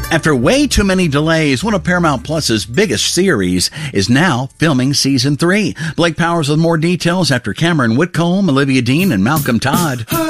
After way too many delays, one of Paramount Plus's biggest series is now filming season 3. Blake Powers with more details after Cameron Whitcomb, Olivia Dean, and Malcolm Todd.